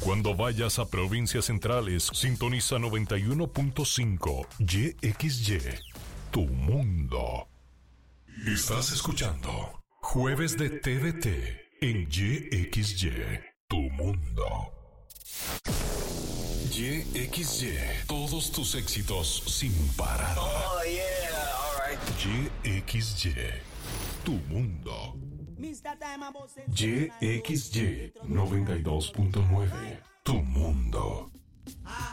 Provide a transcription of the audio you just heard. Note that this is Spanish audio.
Cuando vayas a provincias centrales, sintoniza 91.5 YXY, tu mundo. Estás escuchando Jueves de TVT en YXY, tu mundo. YXY, todos tus éxitos sin parar. Oh, yeah, all right. YXY, tu mundo. YXY 92.9, tu mundo.